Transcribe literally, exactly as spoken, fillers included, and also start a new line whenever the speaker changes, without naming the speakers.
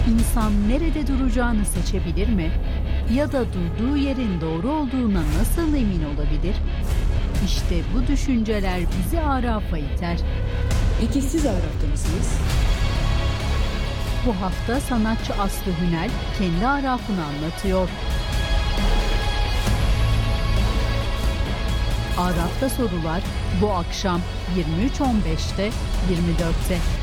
İnsan nerede duracağını seçebilir mi? Ya da durduğu yerin doğru olduğuna nasıl emin olabilir? İşte bu düşünceler bizi Araf'a iter.
Peki siz Araf'ta mısınız?
Bu hafta sanatçı Aslı Hünel kendi Araf'ını anlatıyor. Araf'ta sorular bu akşam yirmi üç on beşte yirmi dörtte.